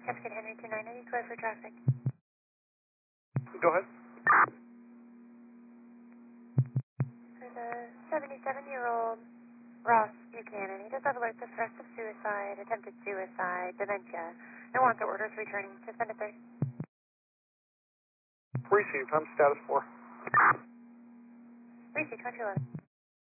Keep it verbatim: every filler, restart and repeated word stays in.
Captain Henry two nine eight, clear for traffic. Go ahead. There's a seventy-seven-year-old Ross Buchanan. He does have alerts of threats of suicide, attempted suicide, dementia. No wanker orders returning. Suspended thirty. Received. I'm status four. Received twenty eleven.